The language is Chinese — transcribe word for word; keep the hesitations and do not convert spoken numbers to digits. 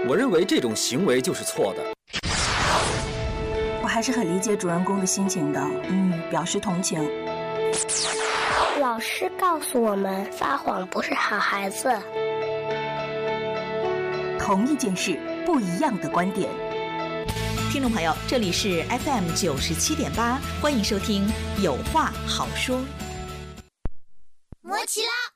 我认为这种行为就是错的。 我还是很理解主人公的心情的，嗯，表示同情。 老师告诉我们，撒谎不是好孩子。 同一件事，不一样的观点。 听众朋友，这里是 F M 九十七点八，欢迎收听《有话好说》。 摸齐啦！